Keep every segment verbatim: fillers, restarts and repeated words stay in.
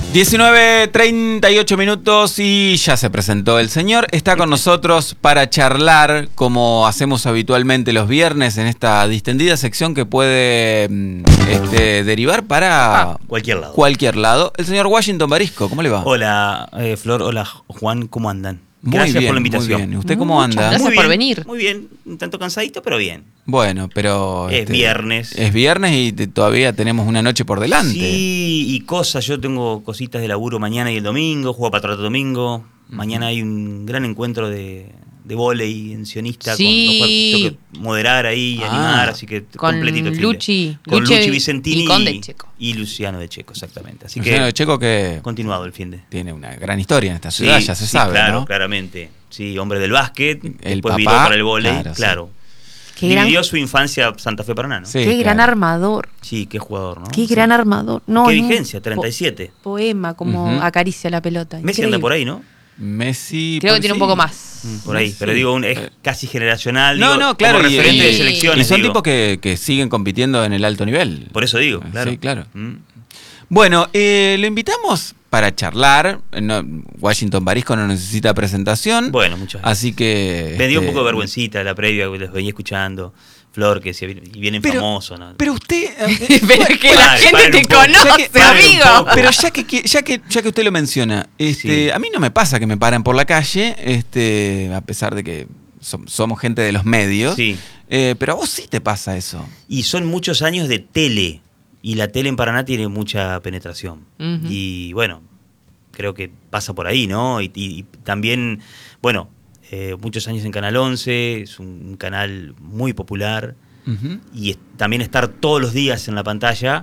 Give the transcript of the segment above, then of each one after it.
diecinueve treinta y ocho minutos y ya se presentó el señor. Está con nosotros para charlar, como hacemos habitualmente los viernes, en esta distendida sección que puede este, derivar para ah, cualquier lado. Cualquier lado. El señor Washington Barisco, ¿cómo le va? Hola, eh, Flor. Hola, Juan. ¿Cómo andan? Muy Gracias bien, por la invitación. Muy bien. ¿Usted cómo anda? Gracias muy por bien, venir. Muy bien. Un tanto cansadito, pero bien. Bueno, pero... Es este, viernes. Es viernes y te, todavía tenemos una noche por delante. Sí, y cosas. Yo tengo cositas de laburo mañana y el domingo. Juego Patronato domingo. Uh-huh. Mañana hay un gran encuentro de, de vóley en Sionista. Sí. Con los tengo que moderar ahí y ah, animar. Así que con completito el Luchi. Con Luchi Luchi Vicentini y con De Checo. Y Luciano De Checo, exactamente. Así Luciano que, De Checo que... continuado el fin de... Tiene una gran historia en esta ciudad, sí, ya se sí, sabe, claro, ¿no? claramente. Sí, hombre del básquet, el después papá, viró para el vóley, claro. claro. Sí. Dividió gran... su infancia Santa Fe Paraná, ¿no? Sí, qué claro. gran armador. Sí, qué jugador, ¿no? Qué sí. gran armador. No, qué no, vigencia, treinta y siete. Po poema, como uh-huh. acaricia la pelota. Messi Increíble. anda por ahí, ¿no? Messi... Creo que por tiene sí. un poco más. Mm, por ahí, Messi. Pero digo, un, es casi generacional. No, digo, no, claro. Como y, referente y, de selecciones. Y son digo. tipos que, que siguen compitiendo en el alto nivel. Por eso digo, claro. Sí, claro. Mm. Bueno, eh, lo invitamos para charlar. No, Washington Barisco no necesita presentación. Bueno, muchas gracias. Así que... Me dio este, un poco de vergüencita la previa, que los venía escuchando. Flor, que se vienen pero, famosos, ¿no? Pero usted... Eh, pero es que la gente te conoce, que, amigo. Pero ya que, ya que ya que usted lo menciona, este, sí. a mí no me pasa que me paran por la calle, este, a pesar de que so, somos gente de los medios, sí. eh, pero a vos sí te pasa eso. Y son muchos años de tele, y la tele en Paraná tiene mucha penetración. Uh-huh. Y bueno, creo que pasa por ahí, ¿no? Y, y, y también, bueno... Eh, muchos años en Canal once, es un, un canal muy popular, uh-huh. y es, también estar todos los días en la pantalla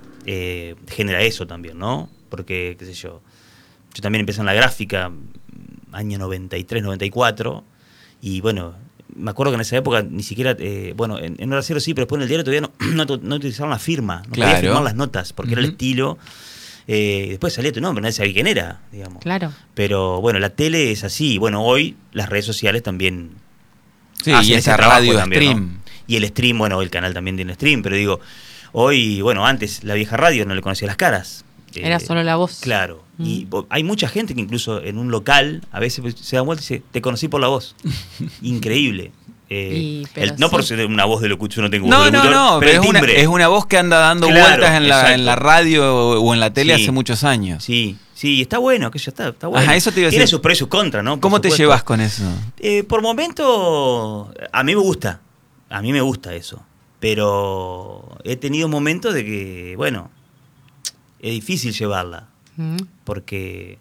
eh, genera eso también, ¿no? Porque, qué sé yo, yo también empecé en la gráfica, año noventa y tres, noventa y cuatro, y bueno, me acuerdo que en esa época ni siquiera, eh, bueno, en, en Hora Cero sí, pero después en el diario todavía no, no, no utilizaban la firma, no claro. podía firmar las notas, porque uh-huh. era el estilo... Eh, después salía tu nombre, nadie sabía quién era, digamos. Claro. Pero bueno, la tele es así. Bueno, hoy las redes sociales también. Sí, y esa radio también, stream. ¿no? Y el stream, bueno, el canal también tiene stream, pero digo, hoy, bueno, antes la vieja radio no le conocía las caras. Era eh, solo la voz. Claro. Mm. Y Mm. hay mucha gente que incluso en un local a veces se da vuelta y dice, te conocí por la voz. Increíble. Eh, y, el, sí. No por ser una voz de locutor, no tengo no, voz de locutor, no, no, pero, pero el es, una, es una voz que anda dando claro, vueltas en la, en la radio o en la tele sí, hace muchos años. Sí, sí, está bueno, que ya está, está bueno. Ajá, eso te iba a decir. Tiene sus pros y sus contras, ¿no? Por ¿Cómo supuesto. te llevas con eso? Eh, por momento, a mí me gusta, a mí me gusta eso, pero he tenido momentos de que, bueno, es difícil llevarla, mm. porque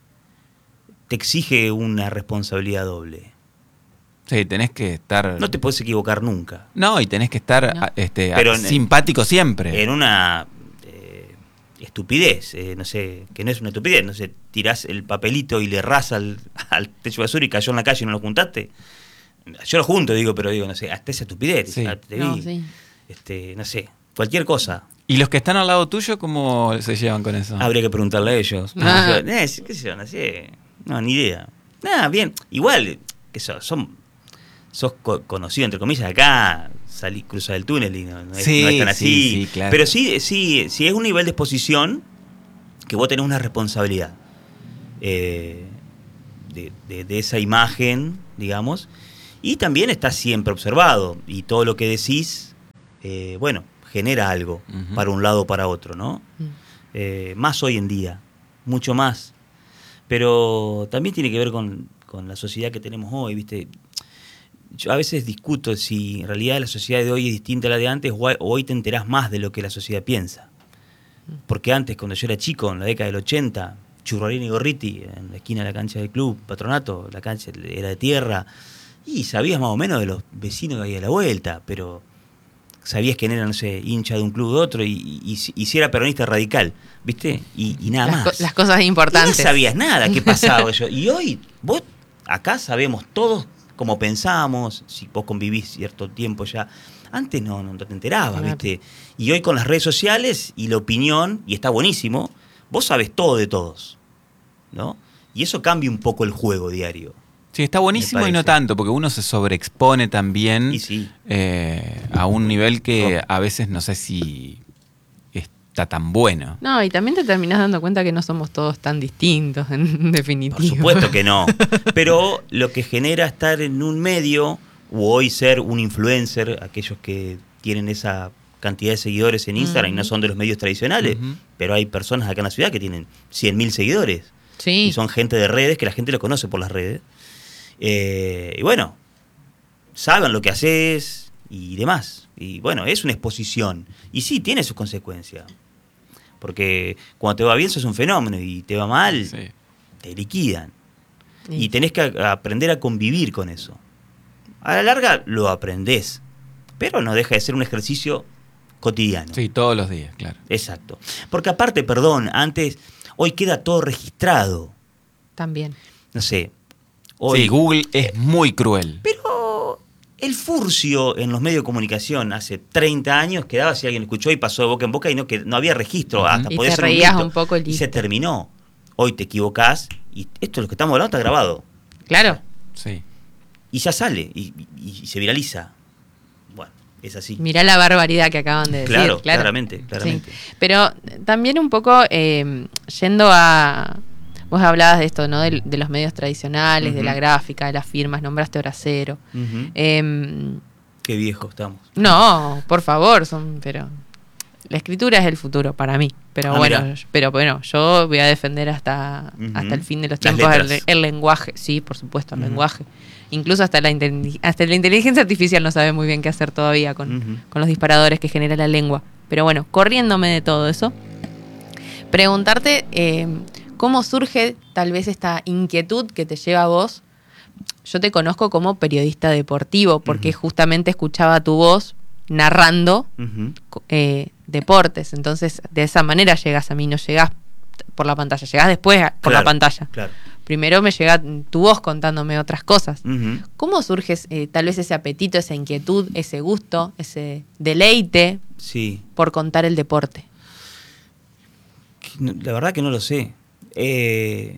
te exige una responsabilidad doble. Sí, tenés que estar... No te puedes equivocar nunca. No, y tenés que estar no. este, Pero simpático siempre. En una eh, estupidez, eh, no sé, que no es una estupidez, no sé, tirás el papelito y le errás al, al techo de basura y cayó en la calle y no lo juntaste. Yo lo junto, digo, pero digo, no sé, hasta esa estupidez. Sí. Te no, vi, sí. este, no sé, cualquier cosa. ¿Y los que están al lado tuyo, cómo se llevan con eso? Habría que preguntarle a ellos. Ah. Eh, ¿Qué sé yo? No sé. No, ni idea. Nada, bien. Igual, que son... son sos co conocido, entre comillas, acá, salí, cruza el túnel y no, no, es, sí, no es tan así. Sí, sí, claro. Pero sí, sí, sí es un nivel de exposición que vos tenés una responsabilidad eh, de, de, de esa imagen, digamos, y también estás siempre observado, y todo lo que decís, eh, bueno, genera algo, uh-huh. para un lado o para otro, ¿no? Uh-huh. Eh, más hoy en día, mucho más. Pero también tiene que ver con, con la sociedad que tenemos hoy, ¿viste? Yo a veces discuto si en realidad la sociedad de hoy es distinta a la de antes o hoy te enterás más de lo que la sociedad piensa. Porque antes, cuando yo era chico, en la década del ochenta, Churralini y Gorriti, en la esquina de la cancha del club, Patronato, la cancha era de tierra, y sabías más o menos de los vecinos que había a la vuelta, pero sabías quién era, no sé, hincha de un club de otro, y, y, y si era peronista radical, ¿viste? Y, y nada las más. Co las cosas importantes. Y no sabías nada qué pasaba. Yo. Y hoy, vos, acá sabemos todos cómo pensamos, si vos convivís cierto tiempo ya. Antes no, no te enterabas, claro. ¿Viste? Y hoy con las redes sociales y la opinión, y está buenísimo, vos sabés todo de todos, ¿no? Y eso cambia un poco el juego diario. Sí, está buenísimo y no tanto, porque uno se sobreexpone también y sí. eh, a un nivel que a veces no sé si es está tan bueno. No, y también te terminás dando cuenta que no somos todos tan distintos, en definitiva. Por supuesto que no. Pero lo que genera estar en un medio, o hoy ser un influencer, aquellos que tienen esa cantidad de seguidores en Instagram, uh-huh. y no son de los medios tradicionales, uh-huh. pero hay personas acá en la ciudad que tienen cien mil seguidores. Sí. Y son gente de redes, que la gente lo conoce por las redes. Eh, y bueno, saben lo que haces y demás. Y bueno, es una exposición. Y sí, tiene sus consecuencias. Porque cuando te va bien sos un fenómeno y te va mal, sí. te liquidan. Sí. Y tenés que aprender a convivir con eso. A la larga lo aprendés, pero no deja de ser un ejercicio cotidiano. Sí, todos los días, claro. Exacto. Porque aparte, perdón, antes, hoy queda todo registrado. También. No sé. Hoy, sí, Google es muy cruel. Pero el furcio en los medios de comunicación hace treinta años quedaba si alguien escuchó y pasó de boca en boca y no, que no había registro. Uh-huh. Hasta y podía te ser reías un, un poco y se terminó. Hoy te equivocás y esto es lo que estamos hablando está grabado. Claro. Sí. Y ya sale y, y, y se viraliza. Bueno, es así. Mirá la barbaridad que acaban de decir. Claro, claro. claramente, claramente. Sí. Pero también un poco eh, yendo a... Vos hablabas de esto, ¿no? De, de los medios tradicionales, uh-huh. de la gráfica, de las firmas, nombraste Hora Cero. Uh-huh. Eh, Qué viejo estamos. No, por favor, son, pero la escritura es el futuro para mí. Pero ah, bueno, mira. pero bueno, yo voy a defender hasta, uh-huh. hasta el fin de los tiempos el, el lenguaje. Sí, por supuesto, el uh-huh. lenguaje. Incluso hasta la, hasta la inteligencia artificial no sabe muy bien qué hacer todavía con, uh-huh. con los disparadores que genera la lengua. Pero bueno, corriéndome de todo eso, preguntarte eh, cómo surge tal vez esta inquietud que te lleva a vos. Yo te conozco como periodista deportivo porque uh-huh. justamente escuchaba tu voz narrando uh-huh. eh, deportes. Entonces, de esa manera llegas a mí, no llegás por la pantalla, llegás después por claro, la pantalla. Claro. Primero me llega tu voz contándome otras cosas. Uh-huh. ¿Cómo surge eh, tal vez ese apetito, esa inquietud, ese gusto, ese deleite sí. por contar el deporte? La verdad que no lo sé. Eh,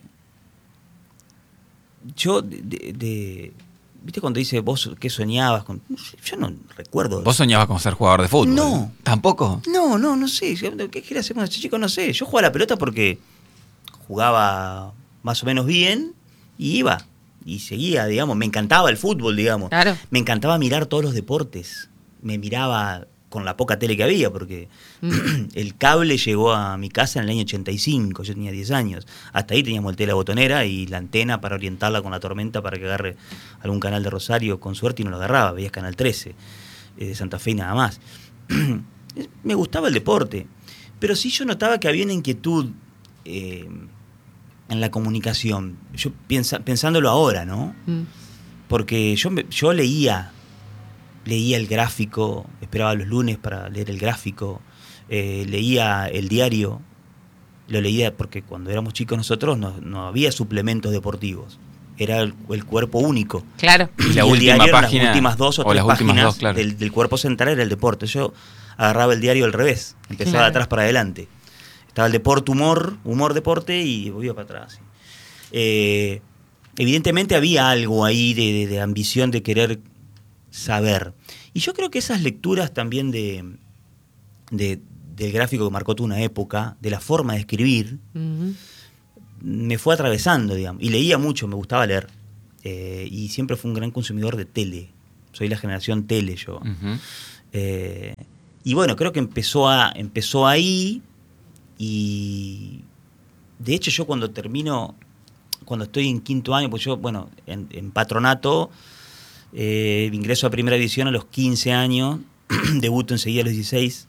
yo, de, de, de, ¿viste cuando dice vos qué soñabas? Con, yo no recuerdo. ¿Vos soñabas con ser jugador de fútbol? No. ¿Tampoco? No, no, no sé. ¿Qué quería hacer cuando era chico? No sé. Yo jugaba a la pelota porque jugaba más o menos bien y iba. Y seguía, digamos. Me encantaba el fútbol, digamos. Claro. Me encantaba mirar todos los deportes. Me miraba con la poca tele que había, porque mm. el cable llegó a mi casa en el año ochenta y cinco, yo tenía diez años. Hasta ahí teníamos el tele botonera y la antena para orientarla con la tormenta para que agarre algún canal de Rosario, con suerte, y no lo agarraba, veías Canal trece, eh, de Santa Fe y nada más. Me gustaba el deporte, pero sí yo notaba que había una inquietud eh, en la comunicación, yo piensa, pensándolo ahora, ¿no? Mm. Porque yo, yo leía... Leía el gráfico, esperaba los lunes para leer el gráfico, eh, leía el diario, lo leía porque cuando éramos chicos nosotros no, no había suplementos deportivos, era el, el cuerpo único. Claro. Y, y la el última diario página, las últimas dos o, o tres páginas dos, claro. del, del cuerpo central era el deporte. Yo agarraba el diario al revés, empezaba claro. de atrás para adelante. Estaba el deporte, humor, humor, deporte y volvía para atrás. Eh, evidentemente había algo ahí de, de, de ambición de querer saber. Y yo creo que esas lecturas también de, de del gráfico que marcó toda una época, de la forma de escribir, uh-huh. me fue atravesando, digamos. Y leía mucho, me gustaba leer. Eh, y siempre fui un gran consumidor de tele. Soy la generación tele yo. Uh-huh. Eh, y bueno, creo que empezó, a, empezó ahí. Y de hecho yo cuando termino, cuando estoy en quinto año, pues yo, bueno, en, en patronato... Eh, ingreso a Primera División a los quince años, debuto enseguida a los dieciséis,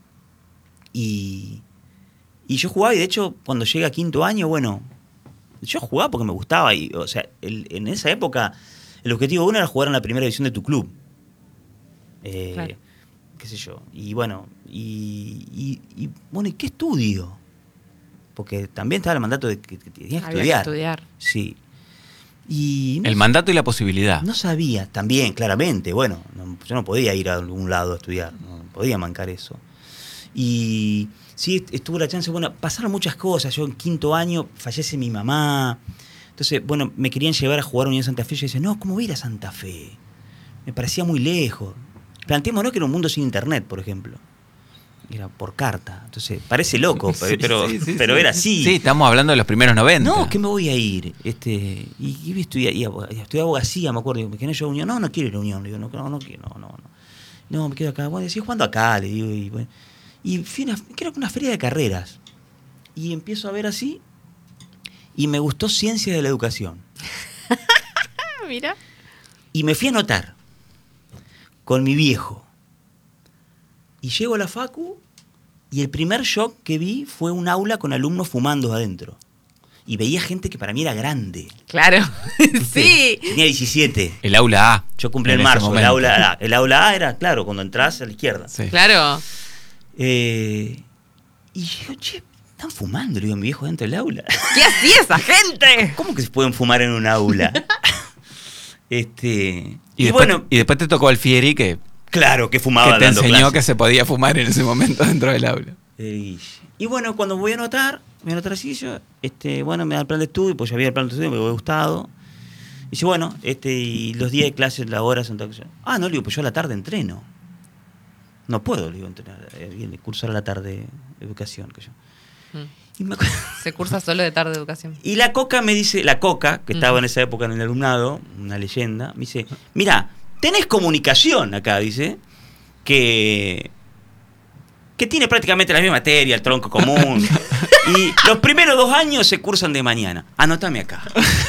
y, y yo jugaba, y de hecho cuando llega a quinto año, bueno, yo jugaba porque me gustaba, y, o sea, el, en esa época el objetivo uno era jugar en la Primera División de tu club, eh, claro. qué sé yo, y bueno, y, y, y bueno, ¿y qué estudio? Porque también estaba el mandato de que, que tenías que Había estudiar. que estudiar. Sí. Y no el mandato y la posibilidad. No sabía, también, claramente. Bueno, no, yo no podía ir a algún lado a estudiar, no podía mancar eso. Y sí, estuvo la chance, bueno, pasaron muchas cosas. Yo en quinto año fallece mi mamá. Entonces, bueno, me querían llevar a jugar a Unión Santa Fe. Yo decía, no, ¿cómo voy a ir a Santa Fe? Me parecía muy lejos. Planteémonos que era un mundo sin internet, por ejemplo. era por carta. Entonces, parece loco, sí, pero, sí, sí, pero sí, era así. Sí, estamos hablando de los primeros noventa. No, que me voy a ir. Este, y, y estudié, y estudié abogacía, me acuerdo. Me quedé yo a Unión. No, no quiero ir a Unión. Le digo, no, no, no quiero, no, no, no. No, me quedo acá. Bueno, decía, jugando acá, le digo. Y, bueno, y fui a una, creo que una feria de carreras. Y empiezo a ver así. Y me gustó Ciencias de la Educación. Mira. Y me fui a anotar con mi viejo. Y llego a la facu y el primer shock que vi fue un aula con alumnos fumando adentro. Y veía gente que para mí era grande. Claro, sí. Tenía diecisiete. El aula A. Yo cumplí en marzo. El aula A. El aula A era, claro, cuando entras a la izquierda. Sí. Claro. Eh, y yo, che, están fumando, le digo a mi viejo dentro del aula. ¿Qué hacía esa gente? ¿Cómo que se pueden fumar en un aula? este y, y después, bueno. Y después te tocó Alfieri que... Claro, que fumaba que te dando enseñó clases. Que se podía fumar en ese momento dentro del aula. Eh, y bueno, cuando voy a anotar, voy a anotar así, yo, este, bueno, me da el plan de estudio, pues ya había el plan de estudio, me había gustado. Y dice, bueno, este, y los días de clases, las horas, entonces, ah, no, le digo, pues yo a la tarde entreno. No puedo, le digo, entrenar, eh, cursar a la tarde educación, que yo. Mm. Y me se cursa solo de tarde educación. Y la Coca me dice, la Coca, que estaba mm. en esa época en el alumnado, una leyenda, me dice, mira, tenés comunicación acá, dice, que, que tiene prácticamente la misma materia, el tronco común. Y los primeros dos años se cursan de mañana. Anótame acá.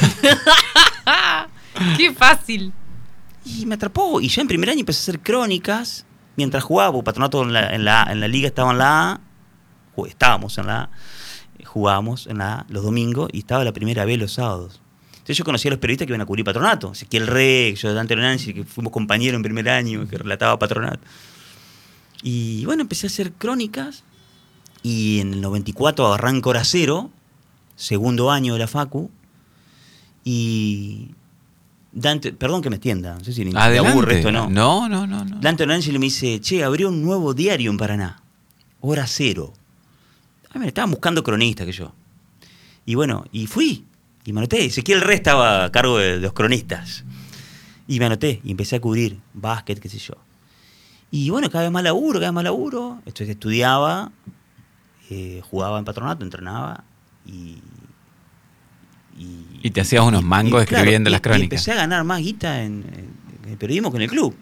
¡Qué fácil! Y me atrapó. Y ya en primer año empecé a hacer crónicas mientras jugaba, porque Patronato en la, en la, en la liga estaba en la A. Estábamos en la A. Jugábamos en la A los domingos y estaba la primera B los sábados. Entonces yo conocía a los periodistas que iban a cubrir Patronato. Ezequiel Rey, yo Dante Lonanzi, que fuimos compañeros en primer año, que relataba Patronato. Y bueno, empecé a hacer crónicas y en el noventa y cuatro arranco Hora Cero, segundo año de la Facu, y Dante, perdón que me extienda, no sé si le aburre esto o no. No, no, no, no. Dante Lonanzi me dice, che, abrió un nuevo diario en Paraná, Hora Cero. A ver, estaban buscando cronistas que yo. Y bueno, y fui. Y me anoté. Ezequiel Rey estaba a cargo de, de los cronistas. Y me anoté. Y empecé a cubrir básquet, qué sé yo. Y bueno, cada vez más laburo, cada vez más laburo. Entonces estudiaba, eh, jugaba en Patronato, entrenaba. Y, y, y te hacías unos mangos y, escribiendo claro, las crónicas. Y empecé a ganar más guita en, en el periodismo que en el club.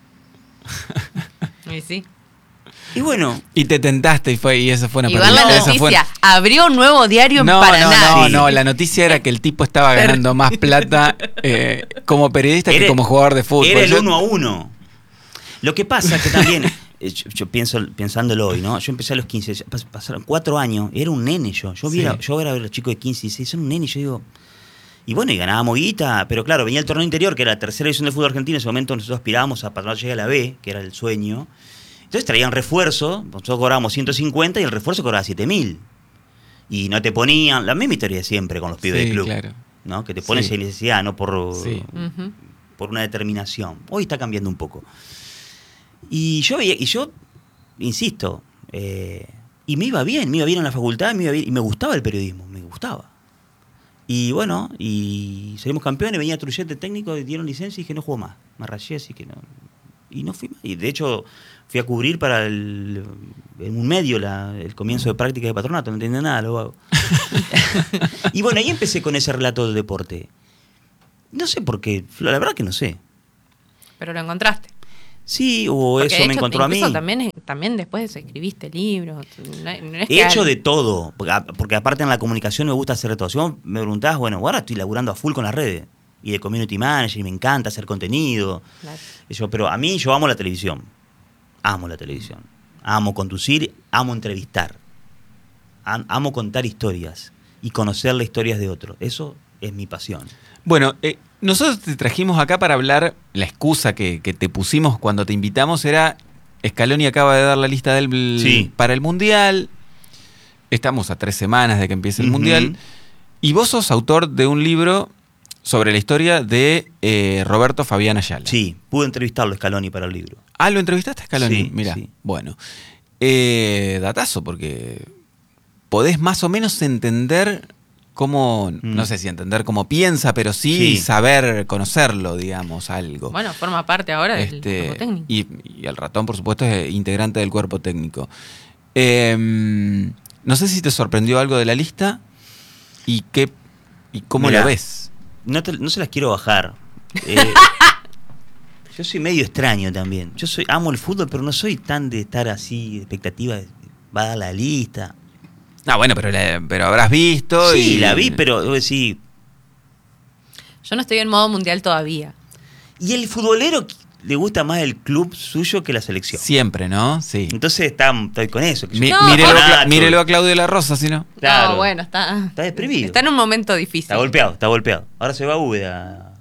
Y sí. Y bueno. Y te tentaste y fue y esa fue una Igual la noticia, fue una... abrió un nuevo diario no, en Paraná. No, no, no, la noticia era que el tipo estaba ganando más plata eh, como periodista era, que como jugador de fútbol. Era el uno a uno. Lo que pasa es que también, yo, yo pienso, pensándolo hoy, ¿no? Yo empecé a los quince, pasaron cuatro años, era un nene yo. Yo, sí. vi a, yo era a los chicos de quince y dieciséis, son un nene, yo digo... Y bueno, y ganábamos guita, pero claro, venía el torneo interior, que era la tercera división del fútbol argentino, en ese momento nosotros aspirábamos a Patronato llegar a la B, que era el sueño. Entonces traían refuerzo, nosotros cobrábamos ciento cincuenta y el refuerzo cobraba siete mil. Y no te ponían, la misma historia de siempre con los pibes sí, del club. Claro. ¿No? Que te pones sí. en necesidad, no por, sí. por una determinación. Hoy está cambiando un poco. Y yo, y yo insisto, eh, y me iba bien, me iba bien en la facultad, me iba bien, y me gustaba el periodismo, me gustaba. Y bueno, y salimos campeones, venía Trujete técnico, dieron licencia y dije no juego más. Me rayé, así que no. Y no fui más. Y de hecho fui a cubrir para el, en un medio la, el comienzo de práctica de Patronato, no entendía nada, lo hago. Y bueno, ahí empecé con ese relato del deporte. No sé por qué, la verdad que no sé. Pero lo encontraste. Sí, o porque eso hecho, me encontró a mí. También, también después escribiste libros. No, no es He hecho hay... de todo, porque, porque aparte en la comunicación me gusta hacer de todo. Si vos me preguntás, bueno, ahora estoy laburando a full con las redes. Y de community manager, y me encanta hacer contenido. Claro. Eso, pero a mí yo amo la televisión. Amo la televisión. Amo conducir, amo entrevistar. Amo contar historias y conocer las historias de otros. Eso es mi pasión. Bueno, eh, nosotros te trajimos acá para hablar, la excusa que, que te pusimos cuando te invitamos era, Scaloni acaba de dar la lista del, sí. para el Mundial, estamos a tres semanas de que empiece el uh-huh. Mundial, y vos sos autor de un libro sobre la historia de eh, Roberto Fabián Ayala. Sí, pude entrevistarlo a Scaloni para el libro. Ah, ¿lo entrevistaste a Scaloni? Sí, Mirá, sí. Bueno, eh, datazo, porque podés más o menos entender... cómo, mm. no sé si entender cómo piensa, pero sí, sí saber conocerlo, digamos, algo. Bueno, forma parte ahora este, del cuerpo técnico. Y, y el ratón, por supuesto, es integrante del cuerpo técnico. Eh, no sé si te sorprendió algo de la lista y qué y cómo Mirá, la ves. No, te, no se las quiero bajar. Eh, yo soy medio extraño también. Yo soy amo el fútbol, pero no soy tan de estar así, de expectativa, de, va a dar la lista. Ah, bueno, pero, la, pero habrás visto. Sí, y... la vi, pero sí. Yo no estoy en modo mundial todavía. Y el futbolero le gusta más el club suyo que la selección. Siempre, ¿no? Sí. Entonces está, estoy con eso. Que yo- Mi- No, mírelo, Nacho, a, Cla- a Claudio La Rosa, si no. Claro. No, bueno, está. Está deprimido. Está en un momento difícil. Está golpeado, está golpeado. Ahora se va a Úbeda.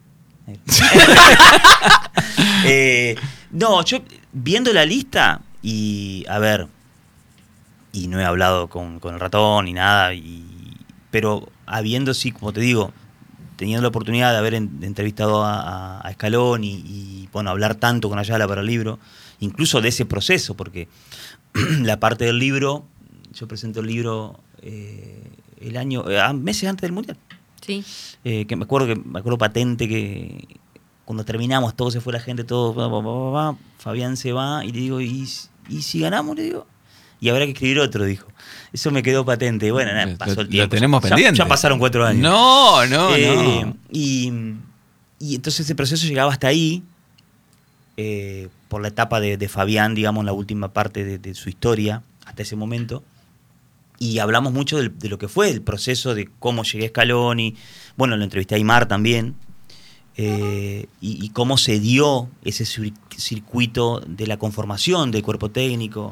eh, no, yo viendo la lista y a ver, y no he hablado con, con el ratón ni nada, y, pero habiendo, sí, como te digo, teniendo la oportunidad de haber en, entrevistado a, a Scaloni y, y, bueno, hablar tanto con Ayala para el libro, incluso de ese proceso, porque la parte del libro, yo presento el libro eh, el año, eh, meses antes del Mundial. Sí. Eh, que me acuerdo que me acuerdo patente que cuando terminamos todo se fue la gente, todo, pa, pa, pa, pa, pa, Fabián se va y le digo, ¿y, ¿y si ganamos? Le digo, y habrá que escribir otro, dijo. Eso me quedó patente. Bueno, nada, pasó Lo- el tiempo. Lo tenemos ya, pendiente. ya pasaron cuatro años. No, no, Eh, no. Y, y entonces ese proceso llegaba hasta ahí, eh, por la etapa de, de Fabián, digamos, la última parte de, de su historia, hasta ese momento. Y hablamos mucho de, de lo que fue el proceso, de cómo llegué a Scaloni. Bueno, lo entrevisté a Aymar también. Eh, y, y cómo se dio ese cir- circuito de la conformación del cuerpo técnico.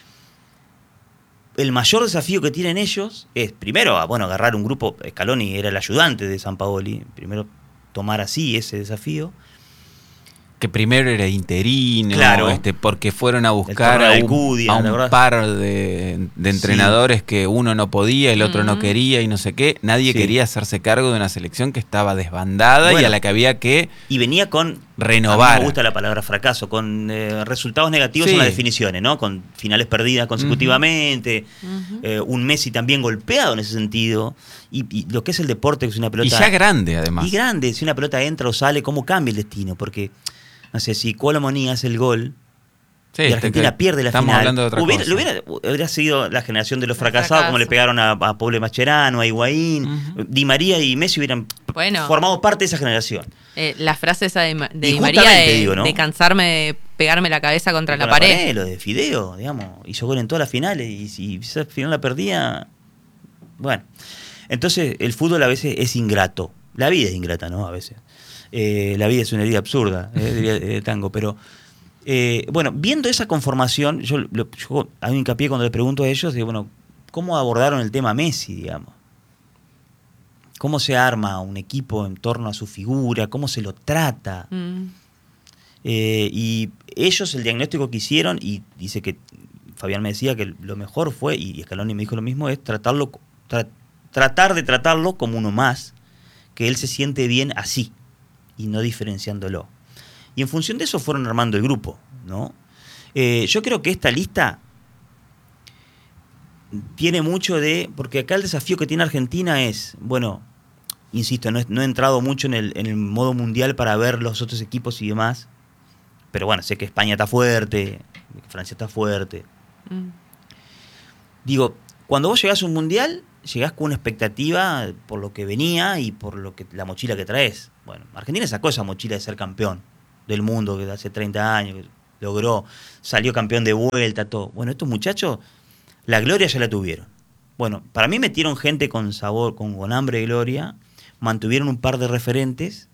El mayor desafío que tienen ellos es, primero, bueno, agarrar un grupo. Scaloni era el ayudante de Sampaoli. Primero, tomar así ese desafío. Que primero era interino, Claro. este, porque fueron a buscar torneo a de un, Alcudia, a ¿te un acordás? par de, de entrenadores que uno no podía, el otro no Ujú. quería y no sé qué. Nadie Sí. quería hacerse cargo de una selección que estaba desbandada y Bueno. a la que había que Y venía con... renovar. A mí me gusta la palabra fracaso, con eh, resultados negativos Sí. en las definiciones, ¿no? Con finales perdidas consecutivamente, Ujú. eh, un Messi también golpeado en ese sentido, y, y lo que es el deporte, que es una pelota... Y ya grande, además. Y grande, si una pelota entra o sale, ¿cómo cambia el destino? Porque, no sé, si Colomoni hace el gol Sí, y este Argentina que- pierde la estamos final, hablando de otra hubiera, cosa. lo hubiera, hubiera sido la generación de los El fracasados, como le fracaso. pegaron a, a Pablo Mascherano, a Higuaín, Ujú. Di María y Messi hubieran Bueno. formado parte de esa generación. Eh, la frase esa de, Ma- de Y Di María justamente de, digo, ¿no? de cansarme de pegarme la cabeza contra la, Con pared. Lo de Fideo, digamos, hizo gol en todas las finales y si esa final la perdía, bueno. Entonces el fútbol a veces es ingrato, la vida es ingrata, ¿no? A veces. Eh, la vida es una herida absurda, eh, diría eh, Tango, pero eh, bueno, viendo esa conformación, yo, lo, yo hago hincapié cuando le pregunto a ellos, digo, bueno, ¿cómo abordaron el tema Messi, digamos? ¿Cómo se arma un equipo en torno a su figura? ¿Cómo se lo trata? Mm. Eh, y ellos el diagnóstico que hicieron, y dice que Fabián me decía que lo mejor fue, y Scaloni me dijo lo mismo, es tratarlo, tra- tratar de tratarlo como uno más, que él se siente bien así, y no diferenciándolo. Y en función de eso fueron armando el grupo, ¿no? Eh, yo creo que esta lista tiene mucho de... Porque acá el desafío que tiene Argentina es, bueno, insisto, no he, no he entrado mucho en el, en el modo mundial para ver los otros equipos y demás, pero bueno, sé que España está fuerte, que Francia está fuerte. Mm. Digo, cuando vos llegás a un mundial, llegás con una expectativa por lo que venía y por lo que la mochila que traes. Bueno, Argentina sacó esa mochila de ser campeón del mundo que hace treinta años, que logró, salió campeón de vuelta, todo. Bueno, estos muchachos, la gloria ya la tuvieron. Bueno, para mí metieron gente con sabor, con, con hambre de gloria, mantuvieron un par de referentes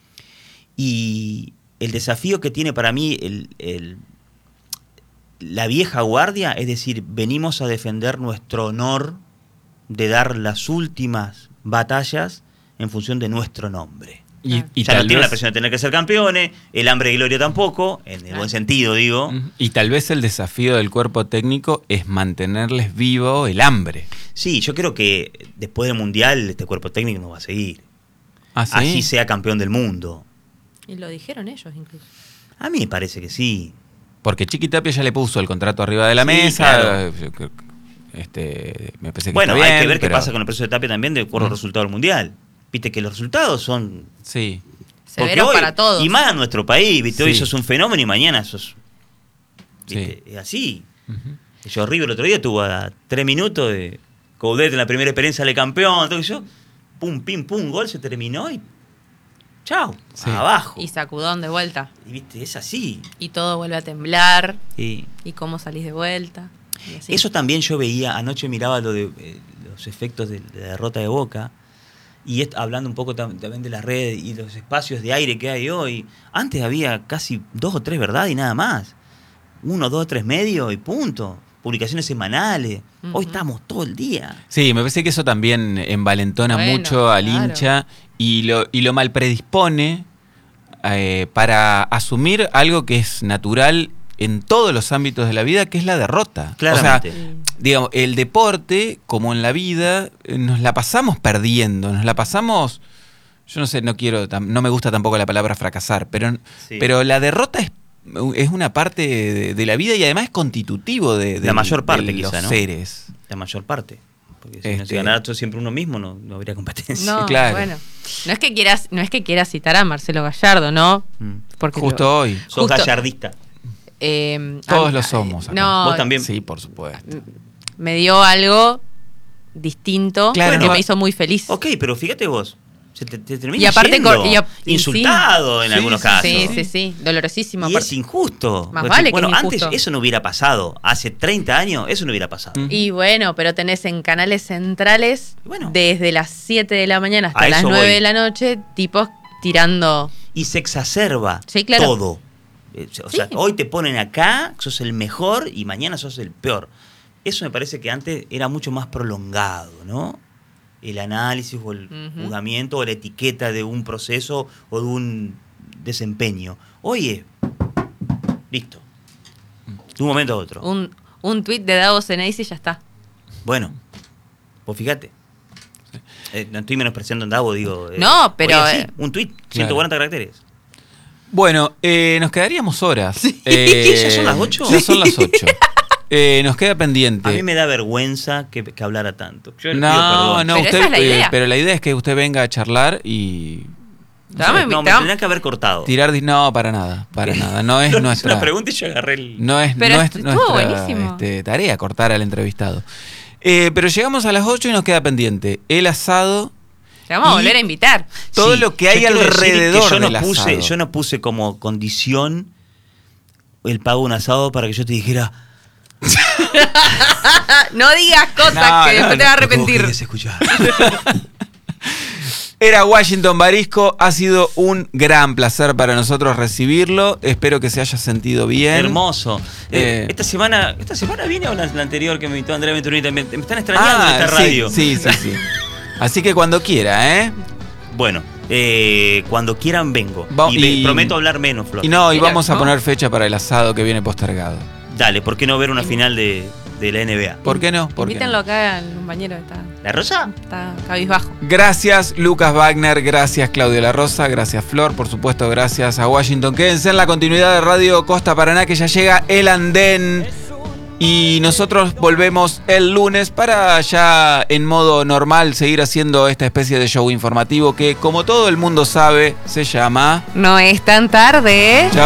y el desafío que tiene para mí el, el, la vieja guardia, es decir, venimos a defender nuestro honor de dar las últimas batallas en función de nuestro nombre. Y, y ya tal no tienen la vez- presión de tener que ser campeones, el hambre de gloria tampoco, en el Claro. buen sentido, digo. Ujú. Y tal vez el desafío del cuerpo técnico es mantenerles vivo el hambre. Sí, yo creo que después del Mundial este cuerpo técnico no va a seguir. ¿Ah, sí? Así sea campeón del mundo. Y lo dijeron ellos incluso. A mí me parece que sí. Porque Chiqui Tapia ya le puso el contrato arriba de la Sí, mesa. claro. Yo creo que, Este, me parece que Bueno, está hay bien, que ver qué pero- pasa con el proceso de Tapia también de acuerdo al Mm. resultado del Mundial. Viste que los resultados son... Sí. porque Severos hoy- para todos. Y más en nuestro país, viste, hoy Sí. sos un fenómeno y mañana sos... ¿viste? Sí. Es así. Ujú. Yo River el otro día tuvo a tres minutos de Coudet en la primera experiencia de campeón, todo eso. Pum, pim, pum, gol, se terminó y chao, sí. Abajo. Y sacudón de vuelta. Y viste, es así. Y todo vuelve a temblar. Sí. Y cómo salís de vuelta. Eso también yo veía, anoche miraba lo de eh, los efectos de, de la derrota de Boca. Y est- hablando un poco tam- también de las redes y los espacios de aire que hay hoy. Antes había casi dos o tres verdades y nada más. Uno, dos, tres medios y punto. Publicaciones semanales. Uh-huh. Hoy estamos todo el día. Sí, me parece que eso también envalentona bueno, mucho al claro. hincha y lo, y lo mal predispone eh, para asumir algo que es natural en todos los ámbitos de la vida, que es la derrota. Claramente. O sea, digamos, el deporte, como en la vida, nos la pasamos perdiendo, nos la pasamos... Yo no sé, no quiero, no me gusta tampoco la palabra fracasar, pero, sí. pero la derrota es es una parte de, de la vida y además es constitutivo de, de la mayor parte de quizá, los ¿no? seres. La mayor parte. Porque si, este... no, si ganara todo siempre uno mismo, no, no habría competencia. No, claro. bueno. No es que quieras, no es que quieras citar a Marcelo Gallardo, ¿no? Mm. Porque justo lo, hoy. Sos justo, gallardista. Eh, Todos a, lo somos. Acá. No, vos también. Sí, por supuesto. Me dio algo distinto claro, que no. me hizo muy feliz. Ok, pero fíjate vos. Se te, te termina y aparte yendo, y a, insultado sí, en sí, algunos sí, casos. Sí, sí, sí, dolorosísimo. Y aparte. es injusto. Más vale bueno, que es injusto. Antes eso no hubiera pasado. Hace treinta años eso no hubiera pasado. Uh-huh. Y bueno, pero tenés en canales centrales bueno, desde las siete de la mañana hasta las nueve de la noche tipos tirando. Y se exacerba sí, claro. todo. O sea, sí. Hoy te ponen acá, sos el mejor y mañana sos el peor. Eso me parece que antes era mucho más prolongado, ¿no? El análisis o el uh-huh. juzgamiento o la etiqueta de un proceso o de un desempeño. Hoy es listo. De un momento a otro. Un, un tuit de Davos Eneis y ya está. Bueno, pues fíjate. Sí. Eh, no estoy menospreciando en Davos, digo. Eh, no, pero... Así, eh, un tuit, ciento cuarenta claro. caracteres. Bueno, eh, nos quedaríamos horas. Sí. Eh, ¿Ya son las ocho? Ya son las ocho. Eh, nos queda pendiente. A mí me da vergüenza que, que hablara tanto. Yo no, no, pero usted, esa es la idea. Eh, pero la idea es que usted venga a charlar y... No, sé, no me tendrían que haber cortado. Tirar, no, para nada, para nada. No es no, nuestra... una pregunta y yo agarré el... No es, pero no es nuestra este, tarea cortar al entrevistado. Eh, pero llegamos a las ocho y nos queda pendiente el asado... Te vamos a volver a invitar. Todo sí, lo que hay alrededor yo no del puse, asado. Yo no puse como condición el pago de un asado para que yo te dijera... No digas cosas no, que no, después no, te vas a arrepentir. Era Washington Barisco, ha sido un gran placer para nosotros recibirlo. Espero que se haya sentido bien. Hermoso. Eh, eh, esta semana, esta semana viene o la, la anterior que me invitó Andrea Venturini también. Me están extrañando ah, en esta sí, radio. Sí, sí, sí. Así que cuando quiera, ¿eh? Bueno, eh, cuando quieran vengo. Va, y, y me, prometo hablar menos, Flor. Y no, y vamos ¿no? a poner fecha para el asado que viene postergado. Dale, ¿por qué no ver una final de, de la N B A? ¿Por qué no? ¿Por Invítenlo qué no? acá al compañero. Está, ¿La Rosa? Está cabizbajo. Gracias, Lucas Wagner. Gracias, Claudio La Rosa. Gracias, Flor. Por supuesto, gracias a Washington. Quédense en la continuidad de Radio Costa Paraná, que ya llega el andén. Y nosotros volvemos el lunes para ya en modo normal seguir haciendo esta especie de show informativo que, como todo el mundo sabe, se llama... No es tan tarde. Chao.